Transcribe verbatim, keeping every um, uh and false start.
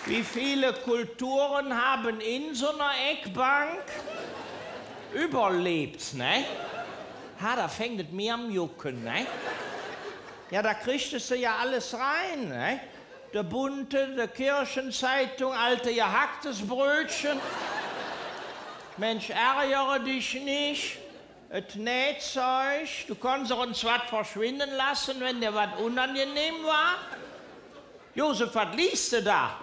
Wie viele Kulturen haben in so einer Eckbank überlebt, ne? Ha, da fängt es mir am Jucken, ne? Ja, da kriegst du ja alles rein, ne? Der Bunte, der Kirchenzeitung, alte gehacktes Brötchen. Mensch, ärgere dich nicht. Et Nähzeug. Du konntest uns was verschwinden lassen, wenn dir was unangenehm war. Josef, was liest du da?